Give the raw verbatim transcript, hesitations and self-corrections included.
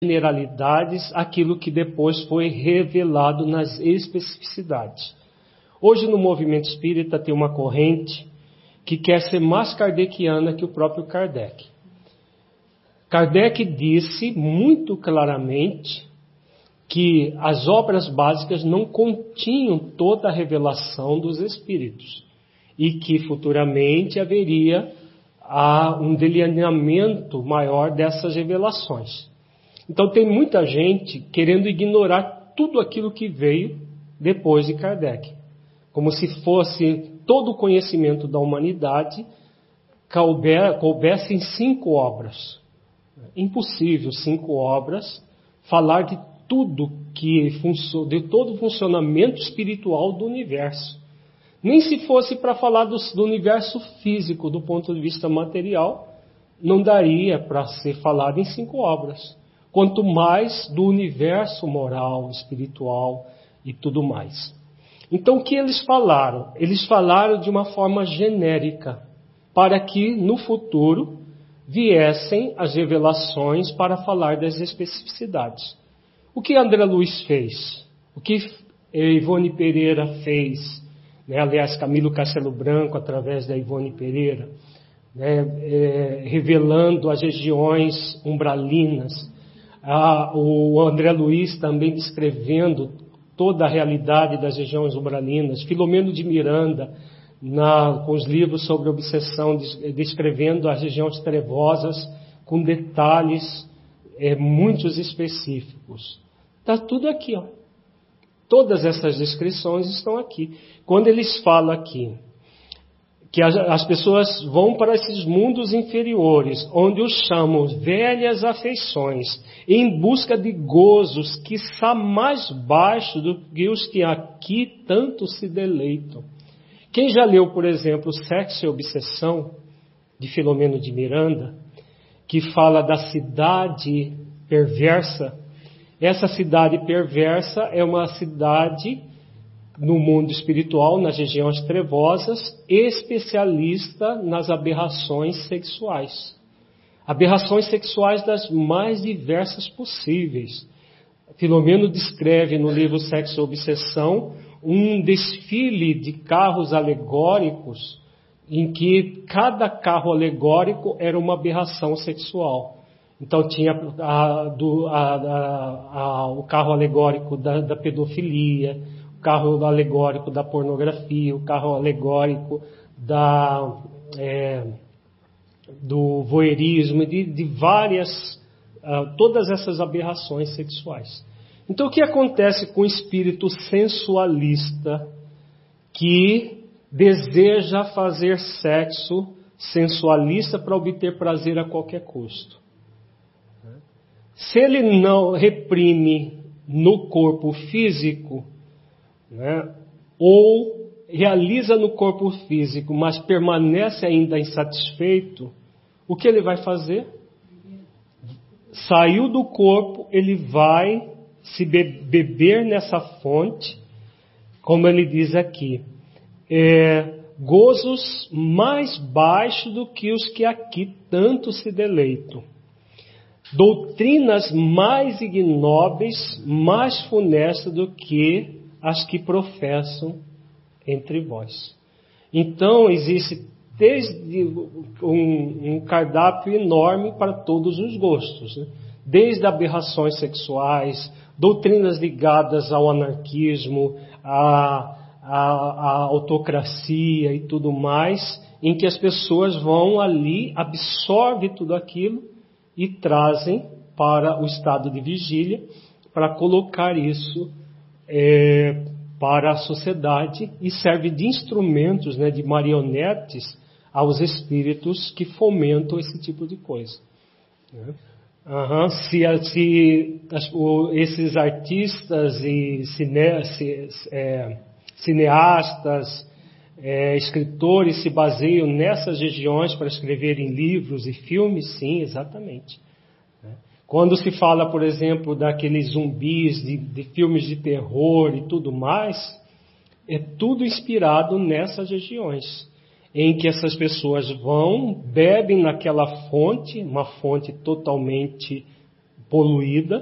generalidades aquilo que depois foi revelado nas especificidades. Hoje no movimento espírita tem uma corrente que quer ser mais kardeciana que o próprio Kardec. Kardec disse muito claramente que as obras básicas não continham toda a revelação dos espíritos e que futuramente haveria ah, um delineamento maior dessas revelações. Então tem muita gente querendo ignorar tudo aquilo que veio depois de Kardec, como se fosse todo o conhecimento da humanidade couber, coubesse em cinco obras. Impossível, cinco obras, falar de tudo que de todo o funcionamento espiritual do universo. Nem se fosse para falar do, do universo físico, do ponto de vista material, não daria para ser falado em cinco obras. Quanto mais do universo moral, espiritual e tudo mais. Então o que eles falaram? Eles falaram de uma forma genérica, para que no futuro viessem as revelações para falar das especificidades. O que André Luiz fez? O que Ivone Pereira fez? Né? Aliás, Camilo Castelo Branco, através da Ivone Pereira, né? é, revelando as regiões umbralinas. Ah, o André Luiz também descrevendo toda a realidade das regiões umbralinas. Filomeno de Miranda, na, com os livros sobre obsessão, descrevendo as regiões trevosas com detalhes é, muitos específicos. Está tudo aqui, ó. Todas essas descrições estão aqui. Quando eles falam aqui que as, as pessoas vão para esses mundos inferiores, onde os chamam velhas afeições, em busca de gozos que são mais baixos do que os que aqui tanto se deleitam. Quem já leu, por exemplo, Sexo e Obsessão, de Filomeno de Miranda, que fala da cidade perversa, essa cidade perversa é uma cidade no mundo espiritual, nas regiões trevosas, especialista nas aberrações sexuais. Aberrações sexuais das mais diversas possíveis. Filomeno descreve no livro Sexo e Obsessão um desfile de carros alegóricos em que cada carro alegórico era uma aberração sexual. Então tinha a, do, a, a, a, o carro alegórico da, da pedofilia, o carro alegórico da pornografia, o carro alegórico da, é, do voyeurismo, de, de várias, uh, todas essas aberrações sexuais. Então o que acontece com o espírito sensualista que deseja fazer sexo sensualista para obter prazer a qualquer custo? Se ele não reprime no corpo físico, né, ou realiza no corpo físico, mas permanece ainda insatisfeito, o que ele vai fazer? Saiu do corpo, ele vai se be- beber nessa fonte, como ele diz aqui, é, gozos mais baixos do que os que aqui tanto se deleitam. Doutrinas mais ignóbeis, mais funestas do que as que professam entre vós. Então, existe desde um, um cardápio enorme para todos os gostos, né? Desde aberrações sexuais, doutrinas ligadas ao anarquismo, à, à, à autocracia e tudo mais, em que as pessoas vão ali, absorvem tudo aquilo e trazem para o estado de vigília para colocar isso é, para a sociedade e serve de instrumentos, né, de marionetes aos espíritos que fomentam esse tipo de coisa. Uhum. Se, se as, o, esses artistas e cine, se, é, cineastas, É, escritores se baseiam nessas regiões para escreverem livros e filmes, sim, exatamente. Quando se fala, por exemplo, daqueles zumbis, de, de filmes de terror e tudo mais, é tudo inspirado nessas regiões, em que essas pessoas vão, bebem naquela fonte, uma fonte totalmente poluída,